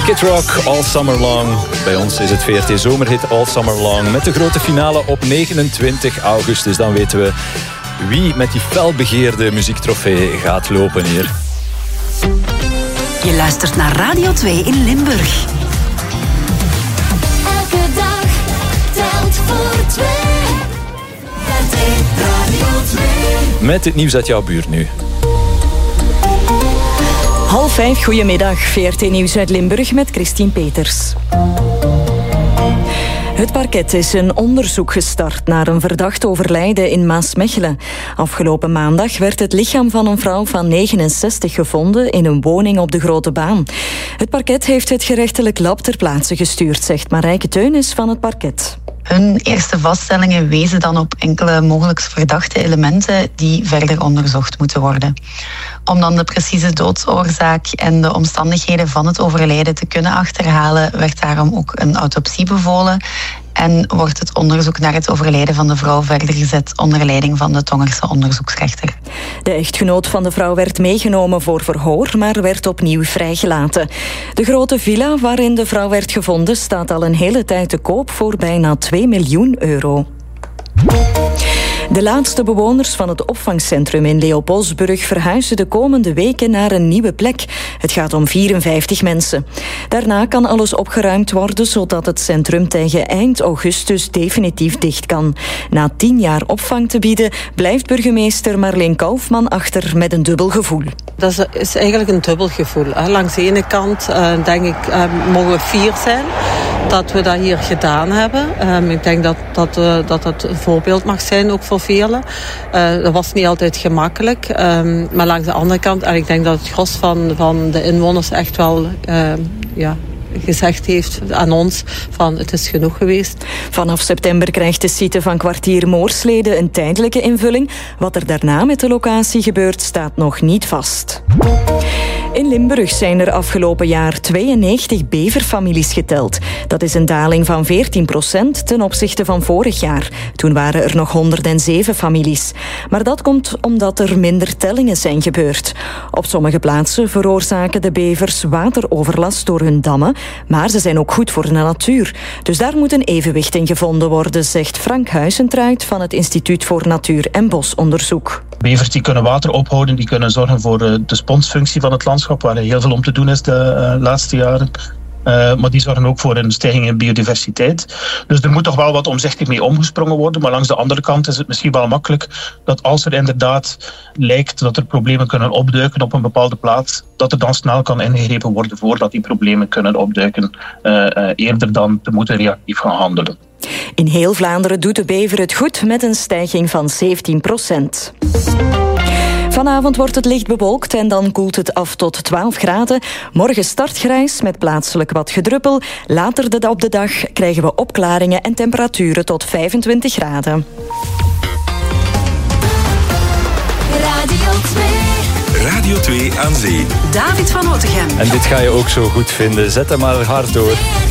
Kid Rock, All Summer Long. Bij ons is het VRT Zomerhit All Summer Long. Met de grote finale op 29 augustus. Dan weten we wie met die felbegeerde muziektrofee gaat lopen hier. Je luistert naar Radio 2 in Limburg. Elke dag telt voor twee. Radio 2. Met het nieuws uit jouw buurt nu. 4:30, goedemiddag. VRT Nieuws uit Limburg met Christine Peters. Het parket is een onderzoek gestart naar een verdacht overlijden in Maasmechelen. Afgelopen maandag werd het lichaam van een vrouw van 69 gevonden in een woning op de Grote Baan. Het parket heeft het gerechtelijk lab ter plaatse gestuurd, zegt Marijke Teunis van het parket. Hun eerste vaststellingen wezen dan op enkele mogelijk verdachte elementen die verder onderzocht moeten worden. Om dan de precieze doodsoorzaak en de omstandigheden van het overlijden te kunnen achterhalen, werd daarom ook een autopsie bevolen. En wordt het onderzoek naar het overlijden van de vrouw verder gezet onder leiding van de Tongerse onderzoeksrechter. De echtgenoot van de vrouw werd meegenomen voor verhoor, maar werd opnieuw vrijgelaten. De grote villa waarin de vrouw werd gevonden staat al een hele tijd te koop voor bijna 2 miljoen euro. De laatste bewoners van het opvangcentrum in Leopoldsburg verhuizen de komende weken naar een nieuwe plek. Het gaat om 54 mensen. Daarna kan alles opgeruimd worden, zodat het centrum tegen eind augustus definitief dicht kan. Na 10 jaar opvang te bieden, blijft burgemeester Marleen Kaufman achter met een dubbel gevoel. Dat is eigenlijk een dubbel gevoel. Langs de ene kant denk ik mogen we fier zijn dat we dat hier gedaan hebben. Ik denk dat het een voorbeeld mag zijn, ook voor velen. Dat was niet altijd gemakkelijk. Maar langs de andere kant, en ik denk dat het gros van de inwoners echt wel gezegd heeft aan ons van het is genoeg geweest. Vanaf september krijgt de site van kwartier Moorslede een tijdelijke invulling. Wat er daarna met de locatie gebeurt, staat nog niet vast. In Limburg zijn er afgelopen jaar 92 beverfamilies geteld. Dat is een daling van 14% ten opzichte van vorig jaar. Toen waren er nog 107 families. Maar dat komt omdat er minder tellingen zijn gebeurd. Op sommige plaatsen veroorzaken de bevers wateroverlast door hun dammen, maar ze zijn ook goed voor de natuur. Dus daar moet een evenwicht in gevonden worden, zegt Frank Huizentruid van het Instituut voor Natuur- en Bosonderzoek. Bevers die kunnen water ophouden, die kunnen zorgen voor de sponsfunctie van het landschap, waar heel veel om te doen is de laatste jaren. Maar die zorgen ook voor een stijging in biodiversiteit. Dus er moet toch wel wat omzichtig mee omgesprongen worden. Maar langs de andere kant is het misschien wel makkelijk dat als er inderdaad lijkt dat er problemen kunnen opduiken op een bepaalde plaats, dat er dan snel kan ingegrepen worden voordat die problemen kunnen opduiken. Eerder dan te moeten reactief gaan handelen. In heel Vlaanderen doet de bever het goed met een stijging van 17%. Vanavond wordt het licht bewolkt en dan koelt het af tot 12 graden. Morgen startgrijs met plaatselijk wat gedruppel. Later op de dag krijgen we opklaringen en temperaturen tot 25 graden. Radio 2. Radio 2 aan zee. David van Otegem. En dit ga je ook zo goed vinden. Zet hem maar hard door.